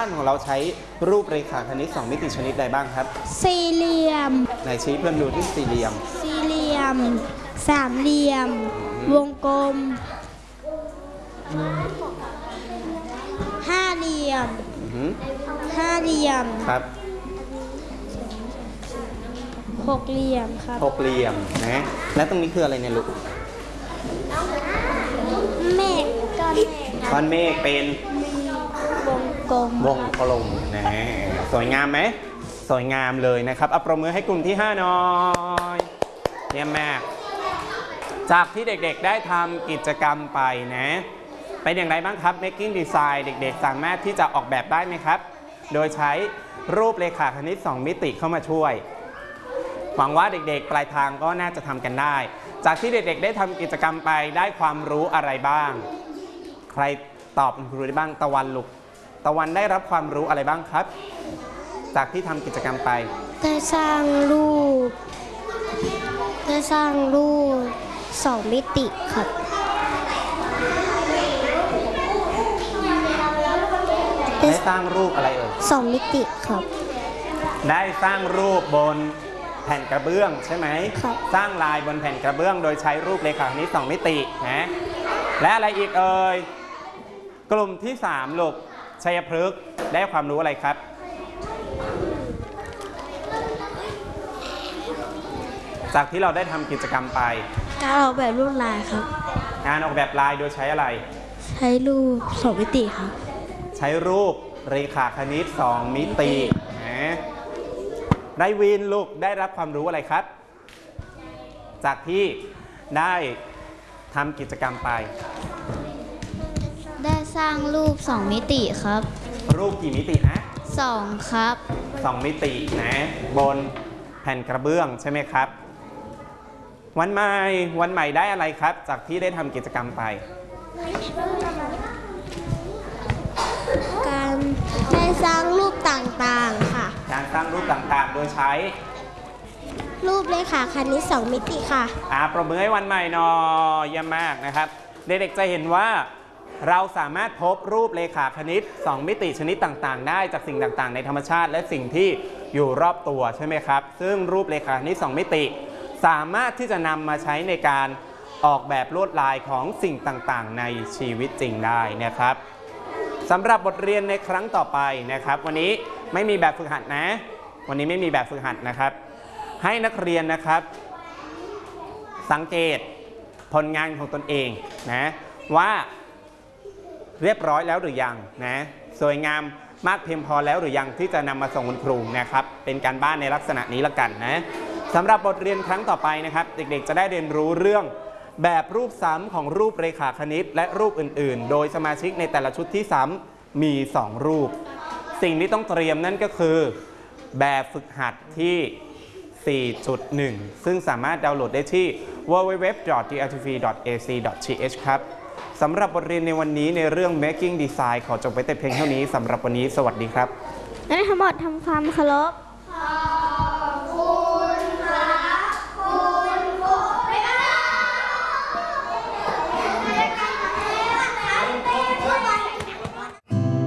านของเราใช้รูปเรขาคณิต2มิติชนิดใดบ้างครับสี่เหลี่ยมไหนชี้เพื่อนดูที่สี่เหลี่ยมสามเหลี่ยมวงกลมห้าเหลี่ยมครับหกเหลี่ยมครับหกเหลี่ยมนะและตรงนี้คืออะไรเนี่ยลูกเมฆก้อนเมฆเป็นวงกลมนะสวยงามไหมสวยงามเลยนะครับเอาปรบมือให้กลุ่มที่5หน่อยเยี่ยมมากจากที่เด็กๆได้ทำกิจกรรมไปนะเป็นอย่างไรบ้างครับ making design เด็กๆสามารถที่จะออกแบบได้ไหมครับโดยใช้รูปเรขาคณิต2มิติเข้ามาช่วยหวังว่าเด็กๆปลายทางก็น่าจะทำกันได้จากที่เด็กๆได้ทำกิจกรรมไปได้ความรู้อะไรบ้างใครตอบคุณครูได้บ้างตะวันลูกตะวันได้รับความรู้อะไรบ้างครับจากที่ทำกิจกรรมไปได้สร้างรูป2มิติครับได้สร้างรูปอะไรเอ่ย 2มิติครับได้สร้างรูปบนแผ่นกระเบื้องใช่ไหมสร้างลายบนแผ่นกระเบื้องโดยใช้รูปเรขาคณิต2มิตินะและอะไรอีกเอ่ยกลุ่มที่3ลูกชัยพฤกษ์ได้ความรู้อะไรครับจากที่เราได้ทำกิจกรรมไปการออกแบบลวดลายครับงานออกแบบลายโดยใช้อะไรใช้รูป2มิติครับใช้รูปเรขาคณิต2มิตินะได้วินลูกได้รับความรู้อะไรครับจากที่ได้ทำกิจกรรมไปได้สร้างรูป2มิติครับรูปกี่มิตินะ 2ครับ 2มิตินะบนแผ่นกระเบื้องใช่ไหมครับวันใหม่ได้อะไรครับจากที่ได้ทำกิจกรรมไปการได้สร้างรูปต่างๆค่ะการสร้างรูปต่างๆโดยใช้รูปเรขาคณิต2มิติค่ะปรบมือให้วันใหม่หน่อยเยี่ยมมากนะครับเด็กๆจะเห็นว่าเราสามารถพบรูปเรขาคณิต2มิติชนิดต่างๆได้จากสิ่งต่างๆในธรรมชาติและสิ่งที่อยู่รอบตัวใช่ไหมครับซึ่งรูปเรขาคณิต2มิติสามารถที่จะนำมาใช้ในการออกแบบลวดลายของสิ่งต่างๆในชีวิตจริงได้นะครับสำหรับบทเรียนในครั้งต่อไปนะครับวันนี้ไม่มีแบบฝึกหัดนะวันนี้ไม่มีแบบฝึกหัดนะครับให้นักเรียนนะครับสังเกตผลงานของตนเองนะว่าเรียบร้อยแล้วหรือยังนะสวยงามมากเพียงพอแล้วหรือยังที่จะนำมาส่งคุณครูนะครับเป็นการบ้านในลักษณะนี้ละกันนะสำหรับบทเรียนครั้งต่อไปนะครับเด็กๆจะได้เรียนรู้เรื่องแบบรูปซ้ำของรูปเรขาคณิตและรูปอื่นๆโดยสมาชิกในแต่ละชุดที่ซ้ำมี2รูปสิ่งที่ต้องเตรียมนั่นก็คือแบบฝึกหัดที่ 4.1 ซึ่งสามารถดาวน์โหลดได้ที่ www.drtv.ac.th ครับสำหรับบทเรียนในวันนี้ในเรื่อง making design ขอจบไว้แต่เพียงเท่านี้สำหรับวันนี้สวัสดีครับและทั้งหมดทำความเคารพ